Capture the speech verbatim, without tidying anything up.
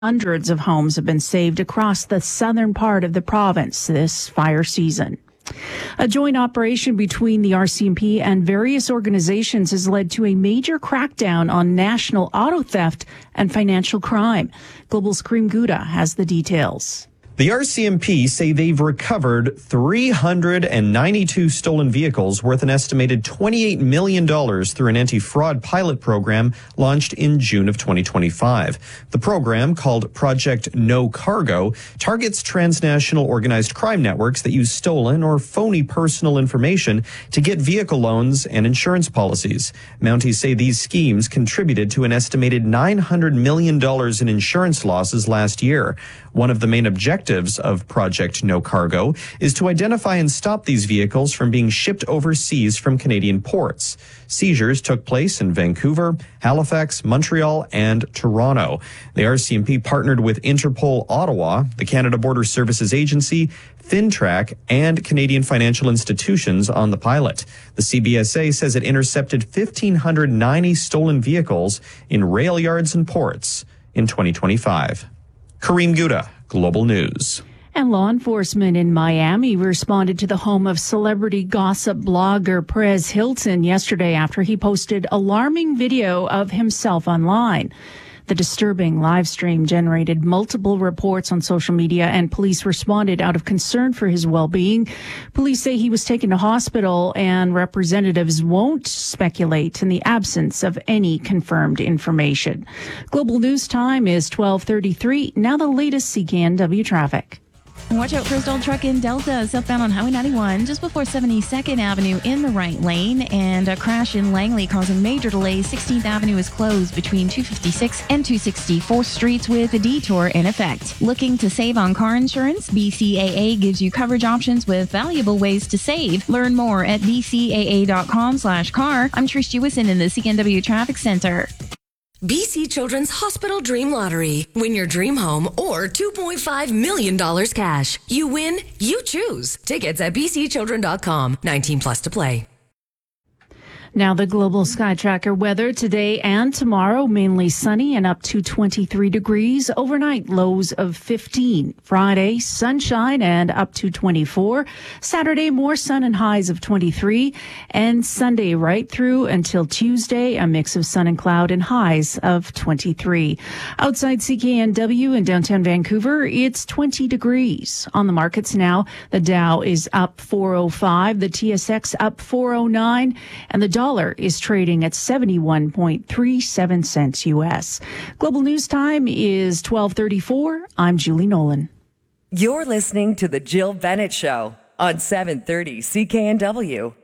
Hundreds of homes have been saved across the southern part of the province this fire season. A joint operation between the R C M P and various organizations has led to a major crackdown on national auto theft and financial crime. Global's Kareem Gouda has the details. The R C M P say they've recovered three hundred ninety-two stolen vehicles worth an estimated twenty-eight million dollars through an anti-fraud pilot program launched in June of twenty twenty-five. The program, called Project No Cargo, targets transnational organized crime networks that use stolen or phony personal information to get vehicle loans and insurance policies. Mounties say these schemes contributed to an estimated nine hundred million dollars in insurance losses last year. One of the main objectives of Project No Cargo is to identify and stop these vehicles from being shipped overseas from Canadian ports. Seizures took place in Vancouver, Halifax, Montreal, and Toronto. The R C M P partnered with Interpol Ottawa, the Canada Border Services Agency, FinTrack, and Canadian financial institutions on the pilot. The C B S A says it intercepted one thousand five hundred ninety stolen vehicles in rail yards and ports in twenty twenty-five. Kareem Gouda, Global News. And law enforcement in Miami responded to the home of celebrity gossip blogger Perez Hilton yesterday after he posted alarming video of himself online. The disturbing live stream generated multiple reports on social media, and police responded out of concern for his well-being. Police say he was taken to hospital, and representatives won't speculate in the absence of any confirmed information. Global News Time is twelve thirty-three. Now the latest C K N W traffic. Watch out for a stalled truck in Delta, southbound on Highway ninety-one, just before seventy-second Avenue in the right lane, and a crash in Langley causing major delays. sixteenth Avenue is closed between two fifty-six and two sixty-fourth Streets with a detour in effect. Looking to save on car insurance? B C A A gives you coverage options with valuable ways to save. Learn more at b c a a dot com slash car. I'm Trish Jewison in the C K N W Traffic Center. B C Children's Hospital Dream Lottery. Win your dream home or two point five million dollars cash. You win, you choose. Tickets at b c children dot com. nineteen plus to play. Now the Global Sky Tracker weather today and tomorrow, mainly sunny and up to twenty-three degrees. Overnight lows of fifteen. Friday, sunshine and up to twenty-four. Saturday, more sun and highs of twenty-three. And Sunday right through until Tuesday, a mix of sun and cloud and highs of twenty-three. Outside C K N W in downtown Vancouver, it's twenty degrees. On the markets now, the Dow is up four oh five, the T S X up four oh nine, and the dollar is trading at seventy-one point three seven cents U S. Global News Time is twelve thirty-four. I'm Julie Nolan. You're listening to The Jill Bennett Show on seven thirty C K N W.